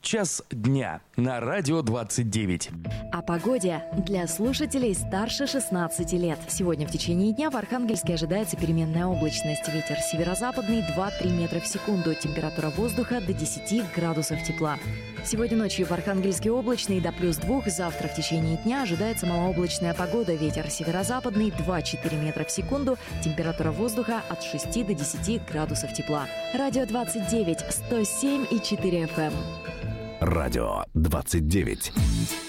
Час дня на радио 29. О погоде для слушателей старше 16 лет. Сегодня в течение дня в Архангельске ожидается переменная облачность. Ветер северо-западный 2-3 метра в секунду. Температура воздуха до 10 градусов тепла. Сегодня ночью в Архангельске облачный до +2. Завтра в течение дня ожидается малооблачная погода. Ветер северо-западный 2-4 метра в секунду. Температура воздуха от 6 до 10 градусов тепла. Радио 29, 107,4 FM. Радио 29.